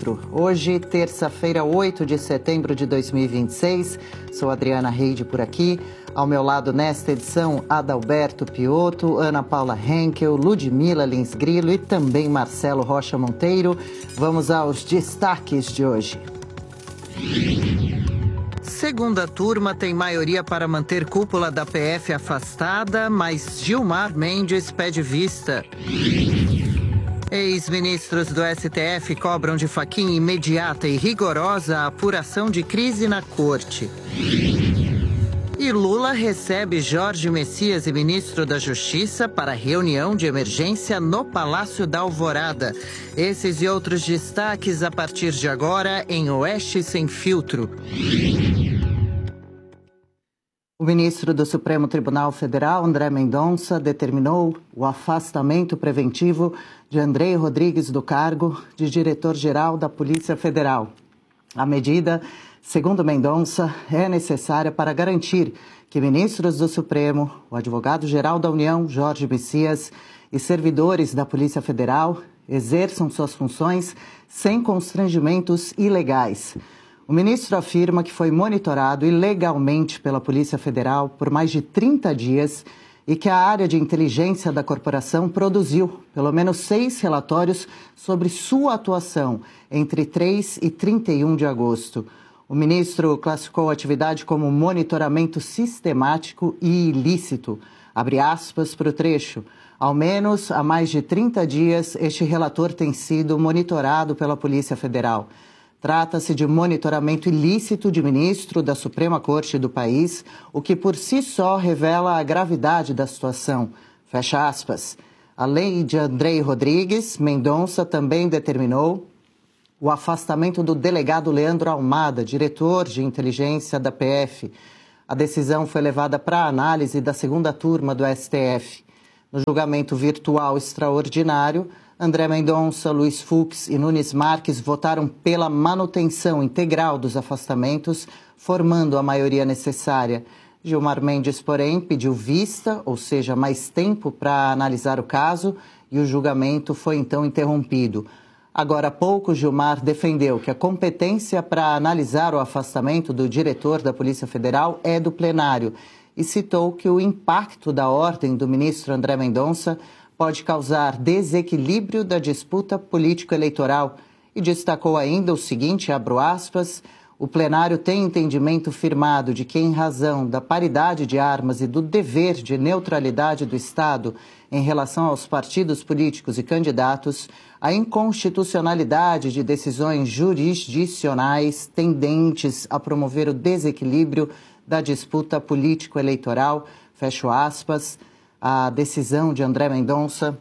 Filtro. Hoje, terça-feira, 8 de setembro de 2026. Sou Adriana Reide por aqui. Ao meu lado, nesta edição, Adalberto Piotto, Ana Paula Henkel, Ludmila Lins Grilo e também Marcelo Rocha Monteiro. Vamos aos destaques de hoje. Segunda turma tem maioria para manter cúpula da PF afastada, mas Gilmar Mendes pede vista. Ex-ministros do STF cobram de Fachin imediata e rigorosa a apuração de crise na corte. E Lula recebe Jorge Messias e ministro da Justiça para reunião de emergência no Palácio da Alvorada. Esses e outros destaques a partir de agora em Oeste Sem Filtro. O ministro do Supremo Tribunal Federal, André Mendonça, determinou o afastamento preventivo de Andrei Rodrigues do cargo de diretor-geral da Polícia Federal. A medida, segundo Mendonça, é necessária para garantir que ministros do Supremo, o advogado-geral da União, Jorge Messias, e servidores da Polícia Federal exerçam suas funções sem constrangimentos ilegais. O ministro afirma que foi monitorado ilegalmente pela Polícia Federal por mais de 30 dias e que a área de inteligência da corporação produziu pelo menos 6 relatórios sobre sua atuação entre 3 e 31 de agosto. O ministro classificou a atividade como monitoramento sistemático e ilícito. Abre aspas para o trecho. Ao menos há mais de 30 dias, este relator tem sido monitorado pela Polícia Federal. Trata-se de monitoramento ilícito de ministro da Suprema Corte do país, o que por si só revela a gravidade da situação. Fecha aspas. Além de Andrei Rodrigues, Mendonça também determinou o afastamento do delegado Leandro Almada, diretor de inteligência da PF. A decisão foi levada para análise da segunda turma do STF. No julgamento virtual extraordinário, André Mendonça, Luiz Fux e Nunes Marques votaram pela manutenção integral dos afastamentos, formando a maioria necessária. Gilmar Mendes, porém, pediu vista, ou seja, mais tempo para analisar o caso, e o julgamento foi então interrompido. Agora há pouco, Gilmar defendeu que a competência para analisar o afastamento do diretor da Polícia Federal é do plenário e citou que o impacto da ordem do ministro André Mendonça pode causar desequilíbrio da disputa político-eleitoral e destacou ainda o seguinte, abro aspas, o plenário tem entendimento firmado de que, em razão da paridade de armas e do dever de neutralidade do Estado em relação aos partidos políticos e candidatos, a inconstitucionalidade de decisões jurisdicionais tendentes a promover o desequilíbrio da disputa político-eleitoral, fecho aspas. A decisão de André Mendonça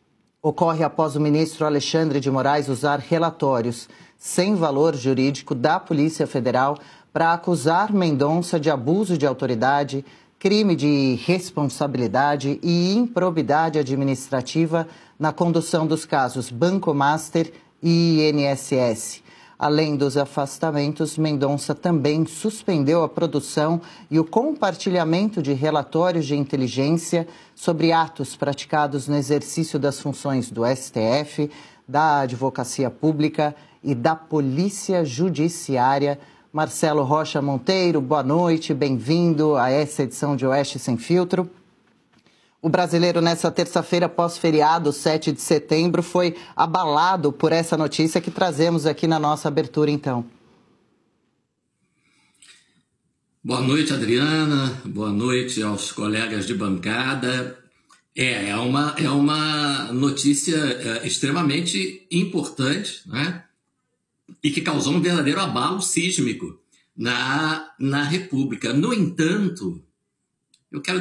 ocorre após o ministro Alexandre de Moraes usar relatórios sem valor jurídico da Polícia Federal para acusar Mendonça de abuso de autoridade, crime de responsabilidade e improbidade administrativa na condução dos casos Banco Master e INSS. Além dos afastamentos, Mendonça também suspendeu a produção e o compartilhamento de relatórios de inteligência sobre atos praticados no exercício das funções do STF, da Advocacia Pública e da Polícia Judiciária. Marcelo Rocha Monteiro, boa noite, bem-vindo a essa edição de Oeste Sem Filtro. O brasileiro, nessa terça-feira, pós-feriado, 7 de setembro, foi abalado por essa notícia que trazemos aqui na nossa abertura, então. Boa noite, Adriana. Boa noite aos colegas de bancada. É uma notícia extremamente importante, né? E que causou um verdadeiro abalo sísmico na República. No entanto, eu quero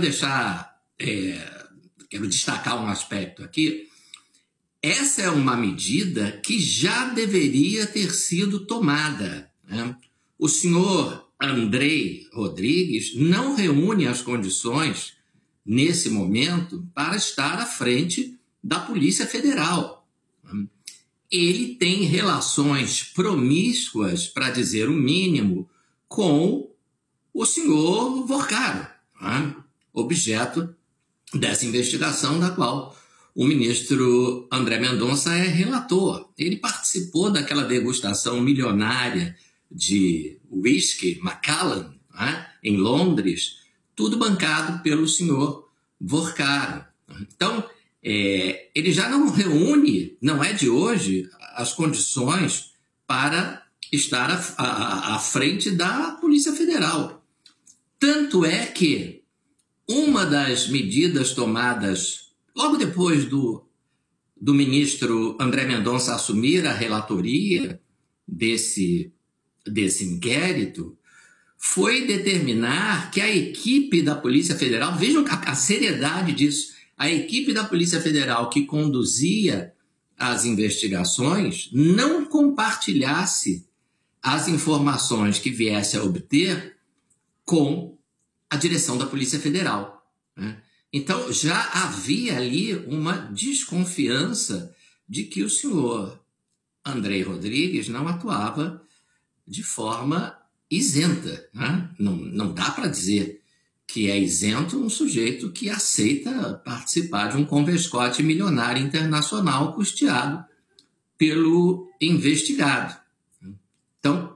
destacar um aspecto aqui. Essa é uma medida que já deveria ter sido tomada, né? O senhor Andrei Rodrigues não reúne as condições, nesse momento, para estar à frente da Polícia Federal. Ele tem relações promíscuas, para dizer o mínimo, com o senhor Vorcaro, né? Objeto dessa investigação da qual o ministro André Mendonça é relator. Ele participou daquela degustação milionária de whisky Macallan, né, em Londres, tudo bancado pelo senhor Vorcaro. Então, ele já não reúne, não é de hoje, as condições para estar à frente da Polícia Federal. Tanto é que uma das medidas tomadas logo depois do ministro André Mendonça assumir a relatoria desse inquérito foi determinar que a equipe da Polícia Federal, vejam a seriedade disso, a equipe da Polícia Federal que conduzia as investigações não compartilhasse as informações que viesse a obter com a direção da Polícia Federal, né? Então, já havia ali uma desconfiança de que o senhor Andrei Rodrigues não atuava de forma isenta, né? Não dá para dizer que é isento um sujeito que aceita participar de um converscote milionário internacional custeado pelo investigado. Então,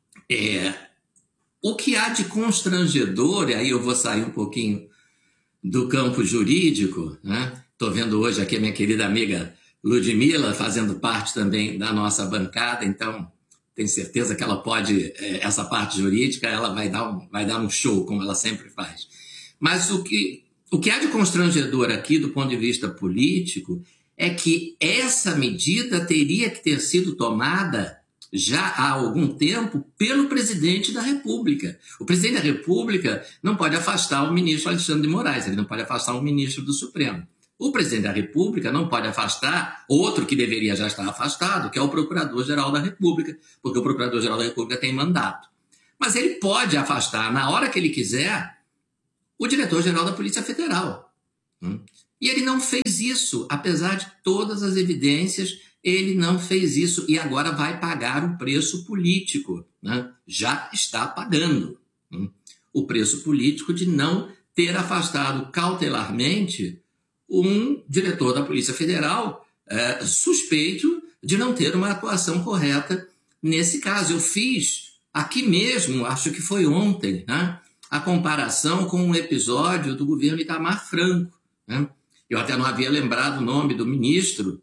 o que há de constrangedor, e aí eu vou sair um pouquinho do campo jurídico, né? Estou vendo hoje aqui a minha querida amiga Ludmila fazendo parte também da nossa bancada, então tenho certeza que ela pode, essa parte jurídica, ela vai dar um show, como ela sempre faz. Mas o que há de constrangedor aqui, do ponto de vista político, é que essa medida teria que ter sido tomada já há algum tempo pelo presidente da República. O presidente da República não pode afastar o ministro Alexandre de Moraes, ele não pode afastar o ministro do Supremo. O presidente da República não pode afastar outro que deveria já estar afastado, que é o Procurador-Geral da República, porque o Procurador-Geral da República tem mandato. Mas ele pode afastar, na hora que ele quiser, o Diretor-Geral da Polícia Federal. E ele não fez isso, apesar de todas as evidências, ele não fez isso e agora vai pagar o preço político, né? Já está pagando o preço político de não ter afastado cautelarmente um diretor da Polícia Federal suspeito de não ter uma atuação correta nesse caso. Eu fiz aqui mesmo, acho que foi ontem, né, a comparação com um episódio do governo Itamar Franco, né? Eu até não havia lembrado o nome do ministro,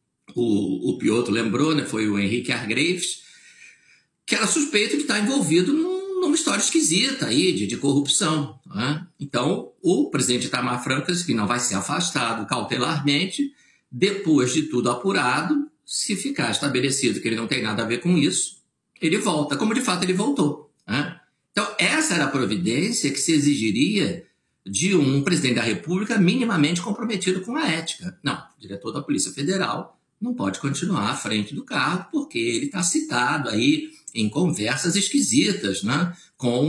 o Piotr lembrou, né, foi o Henrique Argreves, que era suspeito de estar envolvido numa história esquisita aí, de corrupção, né? Então, o presidente Itamar Franco disse que não vai ser afastado cautelarmente, depois de tudo apurado, se ficar estabelecido que ele não tem nada a ver com isso, ele volta, como de fato ele voltou, né? Então, essa era a providência que se exigiria de um presidente da República minimamente comprometido com a ética. Não, o diretor da Polícia Federal não pode continuar à frente do cargo porque ele está citado aí em conversas esquisitas, né, com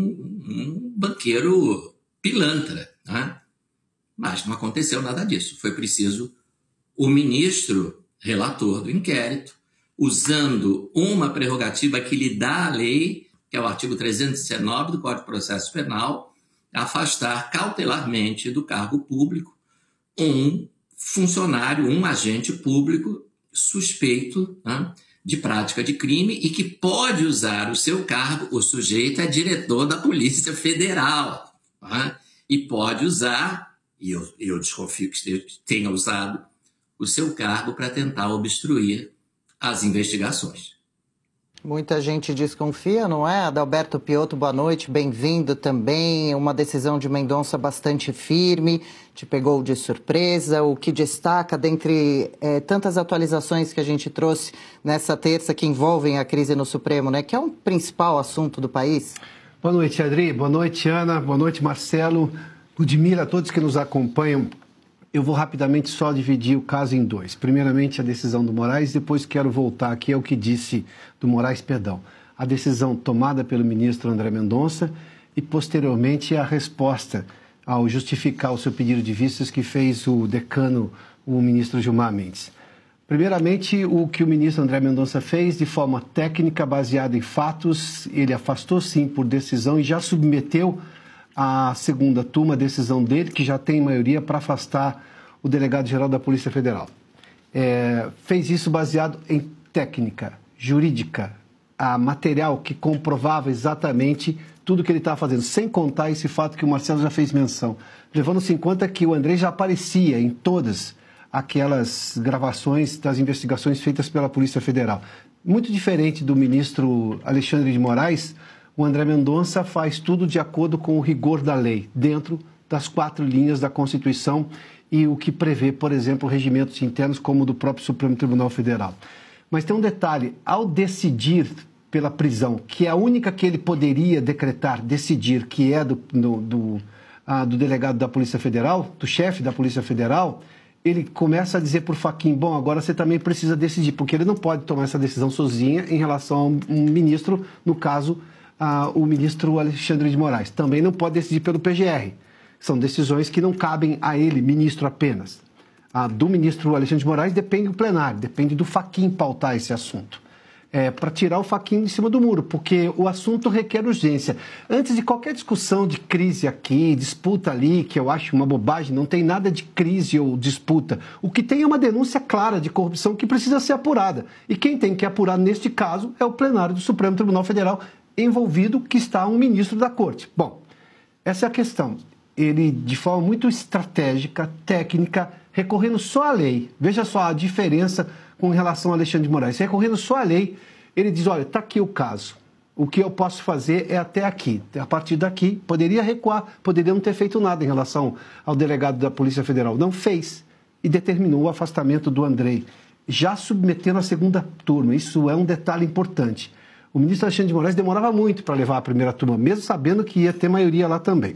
um banqueiro pilantra, né? Mas não aconteceu nada disso. Foi preciso o ministro relator do inquérito, usando uma prerrogativa que lhe dá a lei, que é o artigo 319 do Código de Processo Penal, afastar cautelarmente do cargo público um funcionário, um agente público suspeito, né, de prática de crime e que pode usar o seu cargo, o sujeito é diretor da Polícia Federal, né, e pode usar, e eu desconfio que tenha usado, o seu cargo para tentar obstruir as investigações. Muita gente desconfia, não é? Adalberto Piotr, boa noite, bem-vindo também. Uma decisão de Mendonça bastante firme, te pegou de surpresa. O que destaca, dentre tantas atualizações que a gente trouxe nessa terça que envolvem a crise no Supremo, né? Que é um principal assunto do país? Boa noite, Adri. Boa noite, Ana. Boa noite, Marcelo. Ludmila, todos que nos acompanham. Eu vou rapidamente só dividir o caso em dois. Primeiramente, a decisão do Moraes, depois quero voltar aqui ao que disse do Moraes, perdão. A decisão tomada pelo ministro André Mendonça e, posteriormente, a resposta ao justificar o seu pedido de vistas que fez o decano, o ministro Gilmar Mendes. Primeiramente, o que o ministro André Mendonça fez de forma técnica, baseada em fatos, ele afastou sim por decisão e já submeteu à segunda turma a decisão dele, que já tem maioria para afastar o delegado-geral da Polícia Federal. Fez isso baseado em técnica jurídica, material que comprovava exatamente tudo que ele estava fazendo, sem contar esse fato que o Marcelo já fez menção, levando-se em conta que o Andrei já aparecia em todas aquelas gravações das investigações feitas pela Polícia Federal. Muito diferente do ministro Alexandre de Moraes, o André Mendonça faz tudo de acordo com o rigor da lei, dentro das 4 linhas da Constituição e o que prevê, por exemplo, regimentos internos como o do próprio Supremo Tribunal Federal. Mas tem um detalhe, ao decidir pela prisão, que é a única que ele poderia decidir, que é do delegado da Polícia Federal, do chefe da Polícia Federal, ele começa a dizer para o Fachin, bom, agora você também precisa decidir, porque ele não pode tomar essa decisão sozinha em relação a um ministro, no caso, o ministro Alexandre de Moraes. Também não pode decidir pelo PGR. São decisões que não cabem a ele, ministro apenas. Do ministro Alexandre de Moraes depende do plenário, depende do Fachin pautar esse assunto. Para tirar o Fachin de cima do muro, porque o assunto requer urgência. Antes de qualquer discussão de crise aqui, disputa ali, que eu acho uma bobagem, não tem nada de crise ou disputa. O que tem é uma denúncia clara de corrupção que precisa ser apurada. E quem tem que apurar neste caso é o plenário do Supremo Tribunal Federal, envolvido que está um ministro da Corte. Bom, essa é a questão. Ele, de forma muito estratégica, técnica, recorrendo só à lei. Veja só a diferença com relação a Alexandre de Moraes. Recorrendo só à lei, ele diz, olha, está aqui o caso. O que eu posso fazer é até aqui. A partir daqui, poderia recuar, poderia não ter feito nada em relação ao delegado da Polícia Federal. Não fez e determinou o afastamento do Andrei, já submetendo a segunda turma. Isso é um detalhe importante. O ministro Alexandre de Moraes demorava muito para levar a primeira turma, mesmo sabendo que ia ter maioria lá também.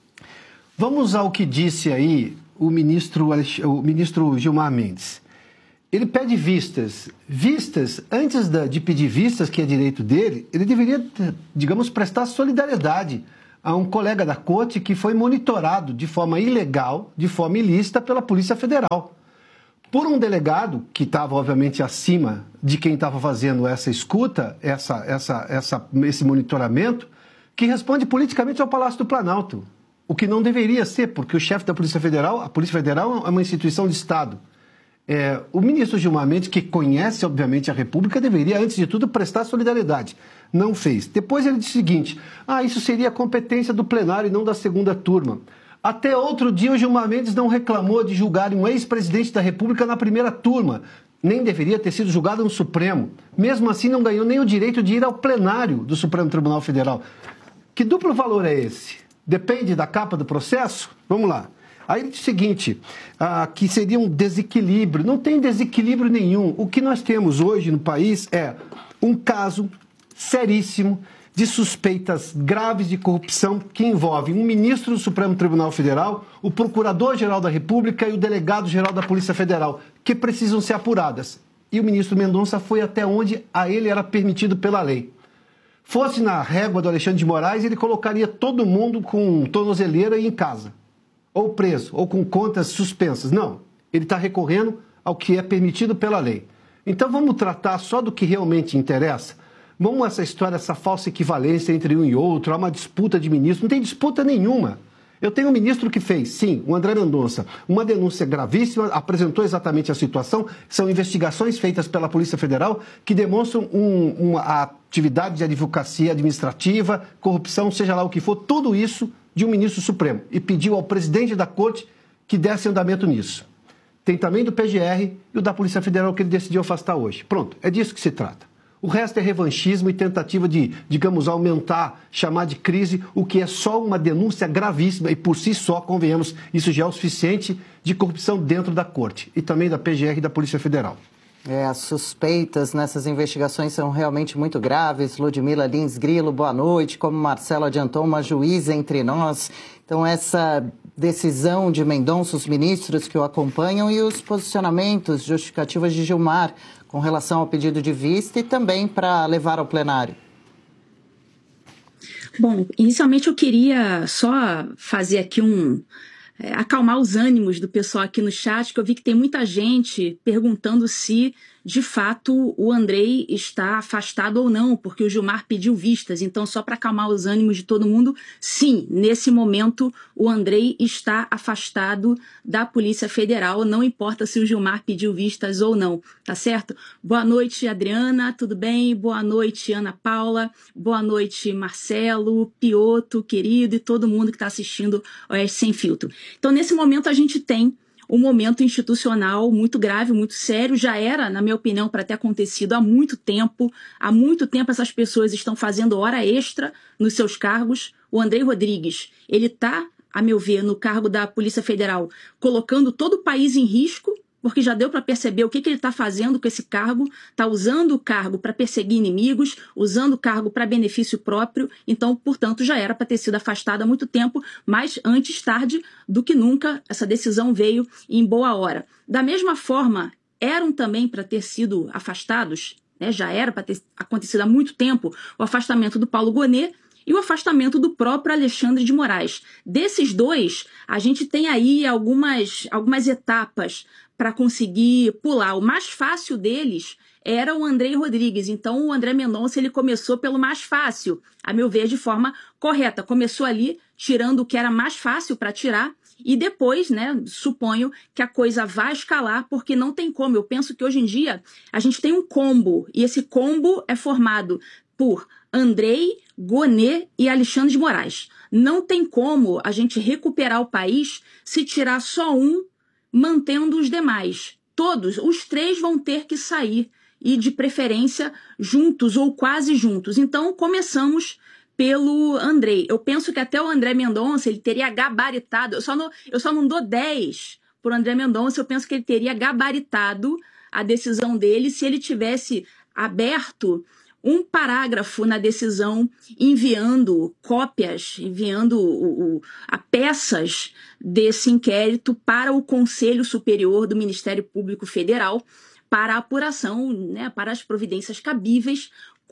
Vamos ao que disse aí o ministro Gilmar Mendes. Ele pede vistas. Vistas, antes de pedir vistas, que é direito dele, ele deveria, digamos, prestar solidariedade a um colega da corte que foi monitorado de forma ilegal, de forma ilícita pela Polícia Federal. Por um delegado, que estava, obviamente, acima de quem estava fazendo essa escuta, esse monitoramento, que responde politicamente ao Palácio do Planalto. O que não deveria ser, porque o chefe da Polícia Federal, a Polícia Federal é uma instituição de Estado. O ministro Gilmar Mendes, que conhece, obviamente, a República, deveria, antes de tudo, prestar solidariedade. Não fez. Depois ele disse o seguinte, isso seria competência do plenário e não da segunda turma. Até outro dia, o Gilmar Mendes não reclamou de julgar um ex-presidente da República na primeira turma. Nem deveria ter sido julgado no Supremo. Mesmo assim, não ganhou nem o direito de ir ao plenário do Supremo Tribunal Federal. Que duplo valor é esse? Depende da capa do processo? Vamos lá. Aí ele diz o seguinte, que seria um desequilíbrio. Não tem desequilíbrio nenhum. O que nós temos hoje no país é um caso seríssimo de suspeitas graves de corrupção que envolve um ministro do Supremo Tribunal Federal, o Procurador-Geral da República e o Delegado-Geral da Polícia Federal, que precisam ser apuradas. E o ministro Mendonça foi até onde a ele era permitido pela lei. Fosse na régua do Alexandre de Moraes, ele colocaria todo mundo com tornozeleira e em casa, ou preso, ou com contas suspensas. Não, ele está recorrendo ao que é permitido pela lei. Então vamos tratar só do que realmente interessa. Vamos essa história, essa falsa equivalência entre um e outro, há uma disputa de ministros. Não tem disputa nenhuma. Eu tenho um ministro que fez, sim, o André Mendonça, uma denúncia gravíssima, apresentou exatamente a situação. São investigações feitas pela Polícia Federal que demonstram uma atividade de advocacia administrativa, corrupção, seja lá o que for, tudo isso de um ministro supremo. E pediu ao presidente da corte que desse andamento nisso. Tem também do PGR e o da Polícia Federal que ele decidiu afastar hoje. Pronto, é disso que se trata. O resto é revanchismo e tentativa de, digamos, aumentar, chamar de crise, o que é só uma denúncia gravíssima e por si só, convenhamos, isso já é o suficiente de corrupção dentro da corte e também da PGR e da Polícia Federal. As suspeitas nessas investigações são realmente muito graves. Ludmila Lins Grilo, boa noite. Como Marcelo adiantou, uma juíza entre nós. Então, essa decisão de Mendonça, os ministros que o acompanham e os posicionamentos, justificativas de Gilmar com relação ao pedido de vista e também para levar ao plenário. Bom, inicialmente eu queria só fazer aqui acalmar os ânimos do pessoal aqui no chat, que eu vi que tem muita gente perguntando se de fato, o Andrei está afastado ou não, porque o Gilmar pediu vistas. Então, só para acalmar os ânimos de todo mundo, sim, nesse momento, o Andrei está afastado da Polícia Federal, não importa se o Gilmar pediu vistas ou não, tá certo? Boa noite, Adriana, tudo bem? Boa noite, Ana Paula, boa noite, Marcelo, Pioto, querido, e todo mundo que está assistindo Oeste Sem Filtro. Então, nesse momento, a gente tem um momento institucional muito grave, muito sério, já era, na minha opinião, para ter acontecido há muito tempo. Há muito tempo essas pessoas estão fazendo hora extra nos seus cargos. O Andrei Rodrigues, ele está, a meu ver, no cargo da Polícia Federal, colocando todo o país em risco, porque já deu para perceber o que ele está fazendo com esse cargo, está usando o cargo para perseguir inimigos, usando o cargo para benefício próprio, então, portanto, já era para ter sido afastado há muito tempo, mas antes tarde do que nunca, essa decisão veio em boa hora. Da mesma forma, eram também para ter sido afastados, né, já era para ter acontecido há muito tempo, o afastamento do Paulo Gonet e o afastamento do próprio Alexandre de Moraes. Desses dois, a gente tem aí algumas etapas para conseguir pular. O mais fácil deles era o Andrei Rodrigues. Então, o André Mendonça ele começou pelo mais fácil, a meu ver, de forma correta. Começou ali tirando o que era mais fácil para tirar e depois, né, suponho que a coisa vai escalar, porque não tem como. Eu penso que hoje em dia a gente tem um combo e esse combo é formado por Andrei, Gonet e Alexandre de Moraes. Não tem como a gente recuperar o país se tirar só um, mantendo os demais. Todos, os três vão ter que sair e de preferência juntos ou quase juntos. Então começamos pelo Andrei. Eu penso que até o André Mendonça ele teria gabaritado, eu só não dou 10 por André Mendonça, eu penso que ele teria gabaritado a decisão dele se ele tivesse aberto um parágrafo na decisão enviando cópias, enviando a peças desse inquérito para o Conselho Superior do Ministério Público Federal para a apuração, né, para as providências cabíveis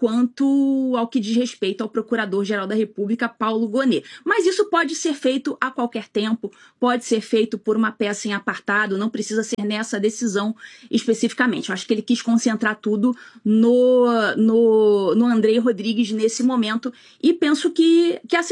quanto ao que diz respeito ao Procurador-Geral da República, Paulo Gonet. Mas isso pode ser feito a qualquer tempo, pode ser feito por uma peça em apartado, não precisa ser nessa decisão especificamente. Eu acho que ele quis concentrar tudo no Andrei Rodrigues nesse momento e penso que